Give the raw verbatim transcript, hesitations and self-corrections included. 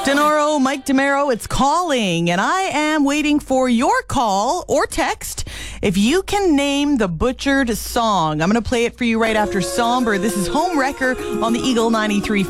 Denoro, Mike DeMero, it's calling, and I am waiting for your call or text if you can name the butchered song. I'm going to play it for you right after Somber. This is Home Wrecker on the Eagle ninety-three.